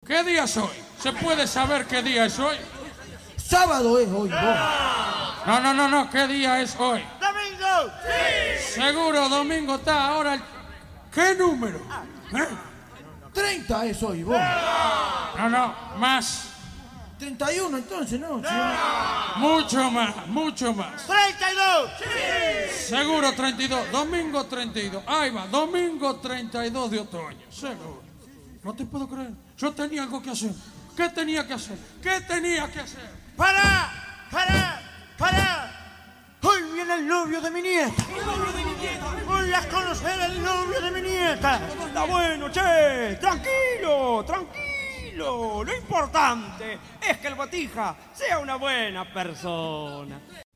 ¿Qué día es hoy? ¿Se puede saber qué día es hoy? Sábado es hoy, vos. No, ¿qué día es hoy? ¡Domingo! ¡Sí! Seguro, domingo está ahora el... ¿Qué número? 30 es hoy, vos. No, más. 31 entonces, ¿no? Mucho más. ¡32! ¡Sí! Seguro 32, domingo 32. Ahí va, domingo 32 de otoño, seguro. No te puedo creer. Yo tenía algo que hacer. ¿Qué tenía que hacer? ¡Para! Hoy viene el novio de mi nieta. Voy a conocer al novio de mi nieta. Está bueno, che. Tranquilo. Lo importante es que el Botija sea una buena persona.